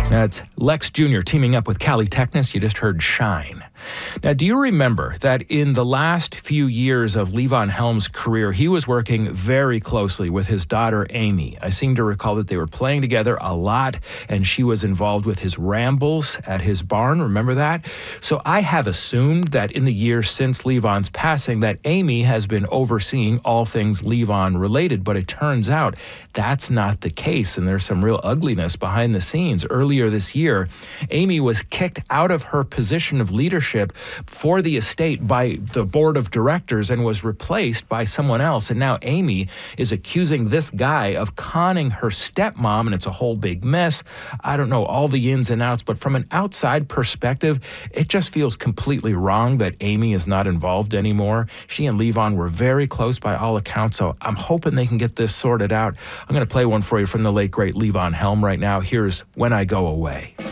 That's Lex Jr. teaming up with Callie Technis. You just heard Shine. Now, do you remember that in the last few years of Levon Helm's career, he was working very closely with his daughter, Amy? I seem to recall that they were playing together a lot, and she was involved with his rambles at his barn. Remember that? So I have assumed that in the years since Levon's passing, that Amy has been overseeing all things Levon related, but it turns out that's not the case, and there's some real ugliness behind the scenes. Earlier this year, Amy was kicked out of her position of leadership for the estate by the board of directors and was replaced by someone else. And now Amy is accusing this guy of conning her stepmom, and it's a whole big mess. I don't know all the ins and outs, but from an outside perspective, it just feels completely wrong that Amy is not involved anymore. She and Levon were very close by all accounts, so I'm hoping they can get this sorted out. I'm going to play one for you from the late, great Levon Helm right now. Here's When I Go Away.